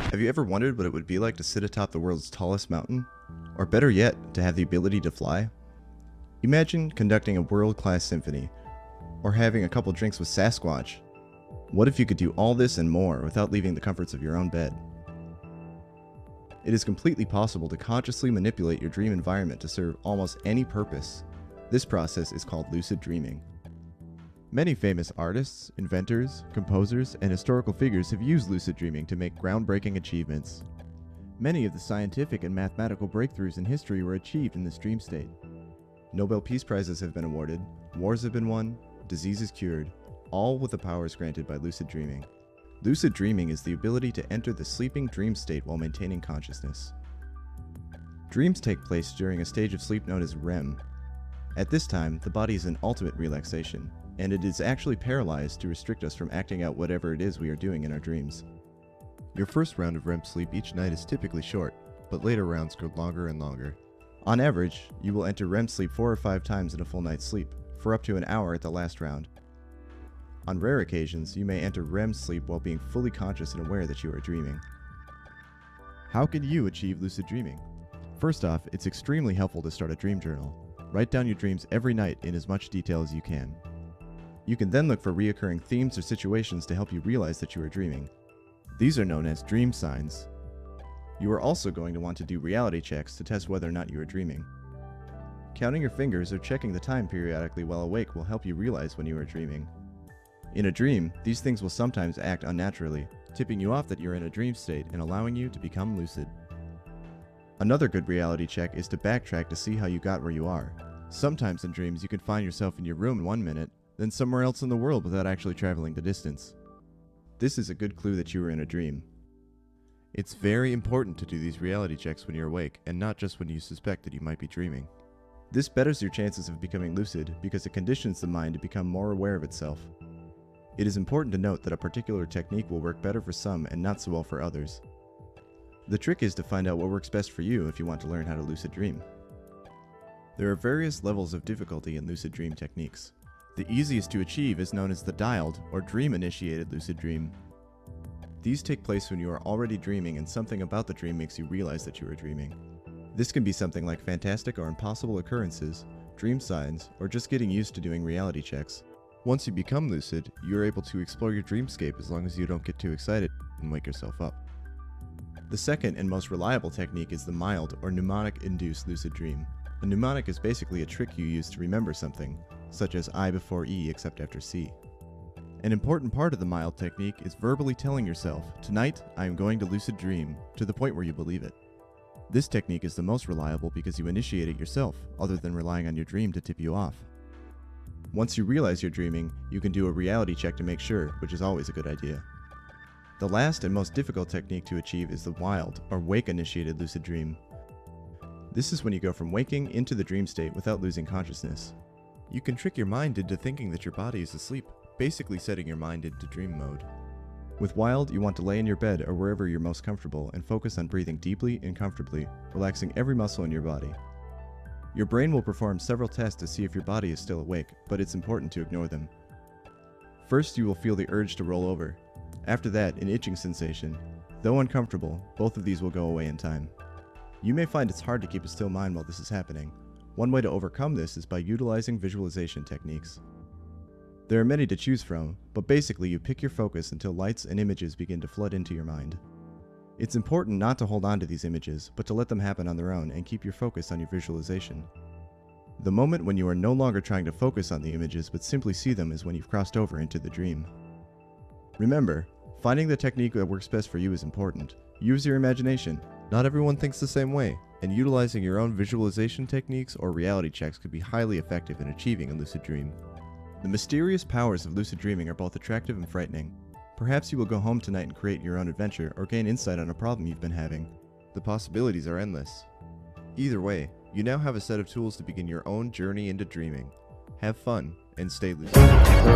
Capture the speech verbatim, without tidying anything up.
Have you ever wondered what it would be like to sit atop the world's tallest mountain? Or better yet, to have the ability to fly? Imagine conducting a world-class symphony, or having a couple drinks with Sasquatch. What if you could do all this and more without leaving the comforts of your own bed? It is completely possible to consciously manipulate your dream environment to serve almost any purpose. This process is called lucid dreaming. Many famous artists, inventors, composers, and historical figures have used lucid dreaming to make groundbreaking achievements. Many of the scientific and mathematical breakthroughs in history were achieved in this dream state. Nobel Peace Prizes have been awarded, wars have been won, diseases cured, all with the powers granted by lucid dreaming. Lucid dreaming is the ability to enter the sleeping dream state while maintaining consciousness. Dreams take place during a stage of sleep known as R E M. At this time, the body is in ultimate relaxation, and it is actually paralyzed to restrict us from acting out whatever it is we are doing in our dreams. Your first round of R E M sleep each night is typically short, but later rounds grow longer and longer. On average, you will enter R E M sleep four or five times in a full night's sleep, for up to an hour at the last round. On rare occasions, you may enter R E M sleep while being fully conscious and aware that you are dreaming. How can you achieve lucid dreaming? First off, it's extremely helpful to start a dream journal. Write down your dreams every night in as much detail as you can. You can then look for reoccurring themes or situations to help you realize that you are dreaming. These are known as dream signs. You are also going to want to do reality checks to test whether or not you are dreaming. Counting your fingers or checking the time periodically while awake will help you realize when you are dreaming. In a dream, these things will sometimes act unnaturally, tipping you off that you're in a dream state and allowing you to become lucid. Another good reality check is to backtrack to see how you got where you are. Sometimes in dreams you can find yourself in your room in one minute, then somewhere else in the world without actually traveling the distance. This is a good clue that you were in a dream. It's very important to do these reality checks when you're awake, and not just when you suspect that you might be dreaming. This betters your chances of becoming lucid because it conditions the mind to become more aware of itself. It is important to note that a particular technique will work better for some and not so well for others. The trick is to find out what works best for you if you want to learn how to lucid dream. There are various levels of difficulty in lucid dream techniques. The easiest to achieve is known as the dialed or dream-initiated lucid dream. These take place when you are already dreaming and something about the dream makes you realize that you are dreaming. This can be something like fantastic or impossible occurrences, dream signs, or just getting used to doing reality checks. Once you become lucid, you are able to explore your dreamscape as long as you don't get too excited and wake yourself up. The second and most reliable technique is the mild or mnemonic-induced lucid dream. A mnemonic is basically a trick you use to remember something, such as I before E except after C. An important part of the mild technique is verbally telling yourself, "Tonight, I am going to lucid dream," to the point where you believe it. This technique is the most reliable because you initiate it yourself, other than relying on your dream to tip you off. Once you realize you're dreaming, you can do a reality check to make sure, which is always a good idea. The last and most difficult technique to achieve is the wild, or wake-initiated lucid dream. This is when you go from waking into the dream state without losing consciousness. You can trick your mind into thinking that your body is asleep, basically setting your mind into dream mode. With wild, you want to lay in your bed or wherever you're most comfortable and focus on breathing deeply and comfortably, relaxing every muscle in your body. Your brain will perform several tests to see if your body is still awake, but it's important to ignore them. First, you will feel the urge to roll over. After that, an itching sensation. Though uncomfortable, both of these will go away in time. You may find it's hard to keep a still mind while this is happening. One way to overcome this is by utilizing visualization techniques. There are many to choose from, but basically you pick your focus until lights and images begin to flood into your mind. It's important not to hold on to these images, but to let them happen on their own and keep your focus on your visualization. The moment when you are no longer trying to focus on the images but simply see them is when you've crossed over into the dream. Remember, finding the technique that works best for you is important. Use your imagination. Not everyone thinks the same way, and utilizing your own visualization techniques or reality checks could be highly effective in achieving a lucid dream. The mysterious powers of lucid dreaming are both attractive and frightening. Perhaps you will go home tonight and create your own adventure or gain insight on a problem you've been having. The possibilities are endless. Either way, you now have a set of tools to begin your own journey into dreaming. Have fun and stay lucid.